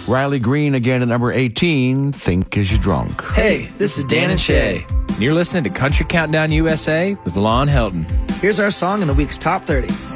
Riley Green again at number 18, Think As You Drunk. Hey, this is Dan and Shay. And you're listening to Country Countdown USA with Lon Helton. Here's our song in the week's top 30.